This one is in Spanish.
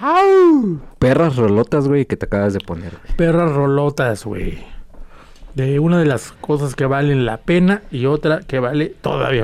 Perras rolotas, güey, que te acabas de poner, güey. Perras rolotas, güey. De una de las cosas que valen la pena y otra que vale todavía